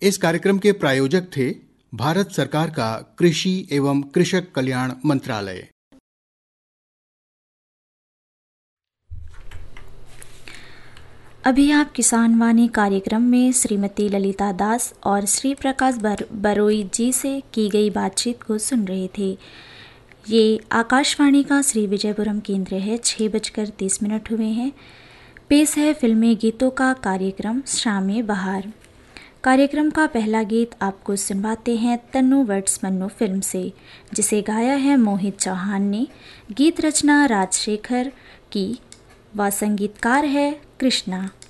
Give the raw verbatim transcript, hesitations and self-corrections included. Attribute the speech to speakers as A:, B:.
A: इस कार्यक्रम के प्रायोजक थे भारत सरकार का कृषि एवं कृषक कल्याण मंत्रालय।
B: अभी आप किसान वाणी कार्यक्रम में श्रीमती ललिता दास और श्री प्रकाश बर, बरोई जी से की गई बातचीत को सुन रहे थे। ये आकाशवाणी का श्री विजयपुरम केंद्र है। छः बजकर तीस मिनट हुए हैं। पेश है फिल्मी गीतों का कार्यक्रम शामे बहार। कार्यक्रम का पहला गीत आपको सुनवाते हैं तन्नू वर्ड्स मन्नू फिल्म से, जिसे गाया है मोहित चौहान ने। गीत रचना राजशेखर की व संगीतकार है कृष्णा।